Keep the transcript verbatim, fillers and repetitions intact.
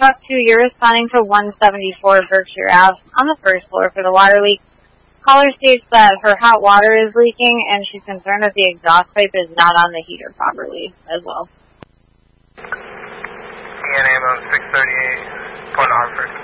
Truck two, you're responding to one seventy-four Berkshire Ave on the first floor for the water leak. Caller states that her hot water is leaking, and she's concerned that the exhaust pipe is not on the heater properly as well. E N A six thirty-eight, Point Hartford.